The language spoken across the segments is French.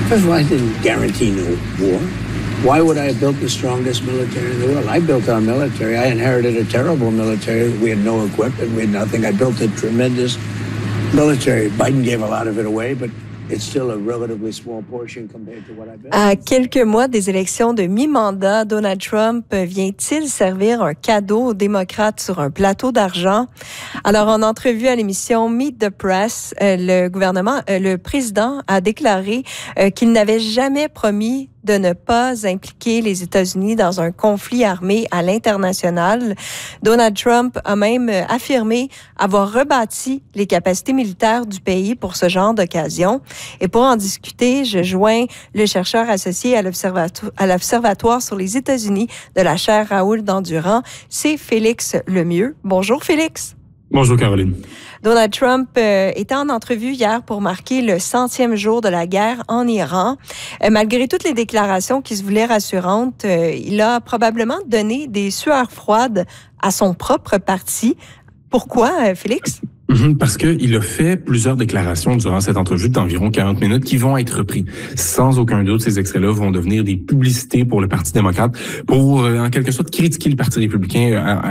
First of all, I didn't guarantee no war. Why would I have built the strongest military in the world? I built our military. I inherited a terrible military. We had no equipment. We had nothing. I built a tremendous military. Biden gave a lot of it away, but it's still a relatively small portion compared to what I built. À quelques mois des élections de mi-mandat, Donald Trump vient-il servir un cadeau aux démocrates sur un plateau d'argent? Alors, en entrevue à l'émission Meet the Press, le président a déclaré qu'il n'avait jamais promis de ne pas impliquer les États-Unis dans un conflit armé à l'international. Donald Trump a même affirmé avoir rebâti les capacités militaires du pays pour ce genre d'occasion. Et pour en discuter, je joins le chercheur associé à l'Observatoire sur les États-Unis de la chaire Raoul Dandurand, c'est Félix Lemieux. Bonjour Félix. Bonjour Caroline. Donald Trump était en entrevue hier pour marquer le 100e jour de la guerre en Iran. Malgré toutes les déclarations qui se voulaient rassurantes, il a probablement donné des sueurs froides à son propre parti. Pourquoi, Félix? Parce qu'il a fait plusieurs déclarations durant cette entrevue d'environ 40 minutes qui vont être repris. Sans aucun doute, ces extraits-là vont devenir des publicités pour le Parti démocrate pour, en quelque sorte, critiquer le Parti républicain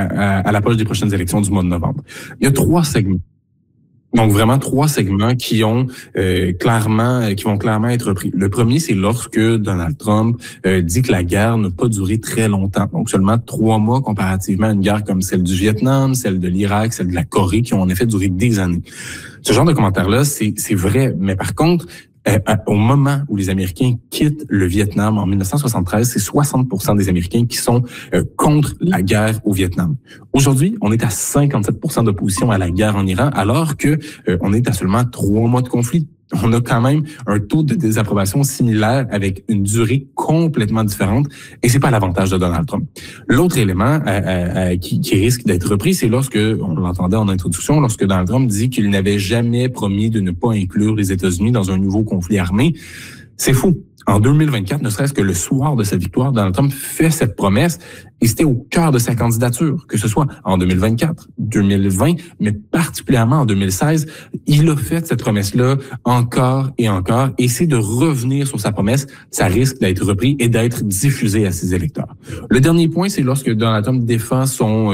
à l'approche des prochaines élections du mois de novembre. Il y a 3 segments. Donc, vraiment 3 segments qui vont clairement être repris. Le premier, c'est lorsque Donald Trump dit que la guerre n'a pas duré très longtemps. Donc, seulement 3 mois comparativement à une guerre comme celle du Vietnam, celle de l'Irak, celle de la Corée, qui ont en effet duré des années. Ce genre de commentaire-là, c'est vrai. Mais par contre, au moment où les Américains quittent le Vietnam en 1973, c'est 60% des Américains qui sont contre la guerre au Vietnam. Aujourd'hui, on est à 57% d'opposition à la guerre en Iran, alors que on est à seulement 3 mois de conflit. On a quand même un taux de désapprobation similaire avec une durée complètement différente et c'est pas l'avantage de Donald Trump. L'autre élément qui risque d'être repris, c'est lorsque, on l'entendait en introduction, lorsque Donald Trump dit qu'il n'avait jamais promis de ne pas inclure les États-Unis dans un nouveau conflit armé. C'est faux. En 2024, ne serait-ce que le soir de sa victoire, Donald Trump fait cette promesse et c'était au cœur de sa candidature, que ce soit en 2024, 2020, mais particulièrement en 2016. Il a fait cette promesse-là encore et c'est de revenir sur sa promesse. Ça risque d'être repris et d'être diffusé à ses électeurs. Le dernier point, c'est lorsque Donald Trump défend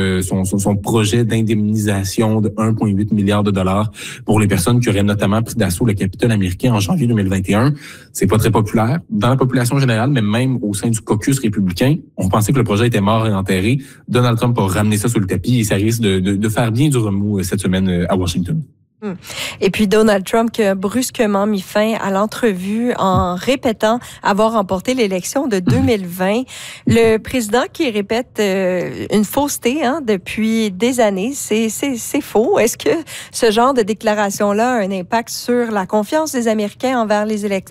son projet d'indemnisation de 1,8 milliard de dollars pour les personnes qui auraient notamment pris d'assaut le Capitole américain en janvier 2021. C'est pas très populaire dans la population générale, mais même au sein du caucus républicain. On pensait que le projet était mort et enterré. Donald Trump a ramené ça sur le tapis et ça risque de faire bien du remous cette semaine à Washington. Et puis Donald Trump qui a brusquement mis fin à l'entrevue en répétant avoir remporté l'élection de 2020. Le président qui répète une fausseté depuis des années, c'est faux. Est-ce que ce genre de déclaration-là a un impact sur la confiance des Américains envers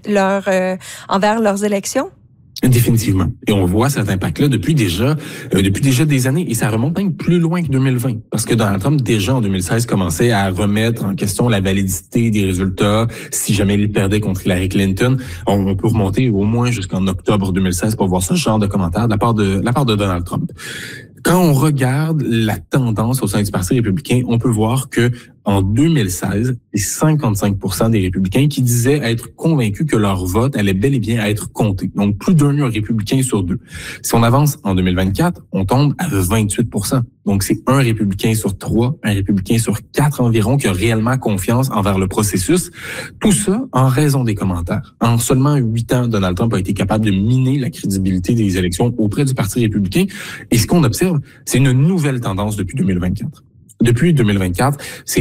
leurs élections? Définitivement. Et on voit cet impact-là depuis déjà des années. Et ça remonte même plus loin que 2020. Parce que Donald Trump, déjà en 2016, commençait à remettre en question la validité des résultats si jamais il perdait contre Hillary Clinton. On peut remonter au moins jusqu'en octobre 2016 pour voir ce genre de commentaires de la part de Donald Trump. Quand on regarde la tendance au sein du Parti républicain, on peut voir que en 2016, c'est 55% des républicains qui disaient être convaincus que leur vote allait bel et bien être compté. Donc, plus d'un républicain sur 2. Si on avance en 2024, on tombe à 28%. Donc, c'est 1 républicain sur 3, 1 républicain sur 4 environ qui a réellement confiance envers le processus. Tout ça en raison des commentaires. En seulement 8 ans, Donald Trump a été capable de miner la crédibilité des élections auprès du Parti républicain. Et ce qu'on observe, c'est une nouvelle tendance depuis 2024. Depuis 2024, c'est